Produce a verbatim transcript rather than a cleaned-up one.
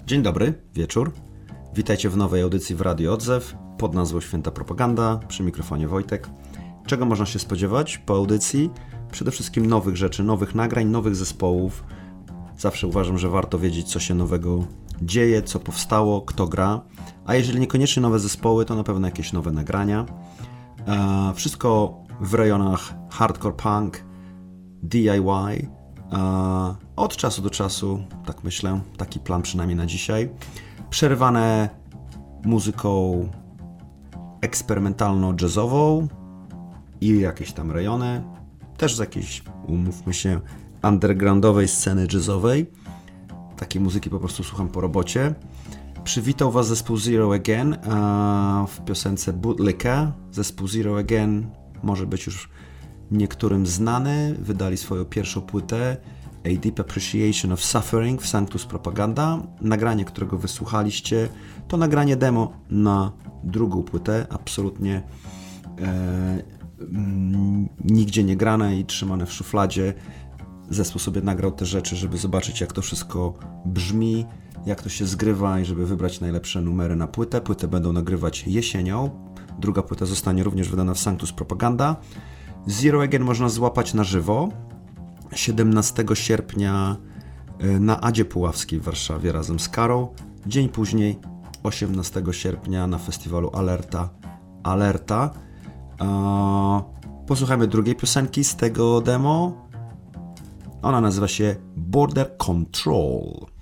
Dzień dobry, wieczór. Witajcie w nowej audycji w Radio Odzew pod nazwą Święta Propaganda, przy mikrofonie Wojtek. Czego można się spodziewać po audycji? Przede wszystkim nowych rzeczy, nowych nagrań, nowych zespołów. Zawsze uważam, że warto wiedzieć, co się nowego dzieje, co powstało, kto gra. A jeżeli niekoniecznie nowe zespoły, to na pewno jakieś nowe nagrania. Eee, wszystko w rejonach hardcore punk, D I Y. Eee, od czasu do czasu, tak myślę, taki plan przynajmniej na dzisiaj. Przerywane muzyką eksperymentalno-jazzową i jakieś tam rejony. Też z jakiejś, umówmy się, undergroundowej sceny jazzowej. Takiej muzyki po prostu słucham po robocie. Przywitał Was zespół Zero Again w piosence Bootlicka. Zespół Zero Again może być już niektórym znany. Wydali swoją pierwszą płytę A Deep Appreciation of Suffering w Sanctus Propaganda. Nagranie, którego wysłuchaliście, to nagranie demo na drugą płytę. Absolutnie e, m, nigdzie nie grane i trzymane w szufladzie. Zespół sobie nagrał te rzeczy, żeby zobaczyć, jak to wszystko brzmi, jak to się zgrywa i żeby wybrać najlepsze numery na płytę. Płytę będą nagrywać jesienią. Druga płyta zostanie również wydana w Sanctus Propaganda. Zero Again można złapać na żywo siedemnastego sierpnia na Adzie Puławskiej w Warszawie razem z Karą. Dzień później, osiemnastego sierpnia na festiwalu Alerta. Alerta. Posłuchajmy drugiej piosenki z tego demo. Ona nazywa się Border Control.